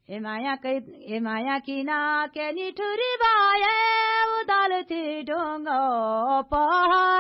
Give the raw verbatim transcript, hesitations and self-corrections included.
Emaya kai emaya kina keni turi baye udal ti dongo pa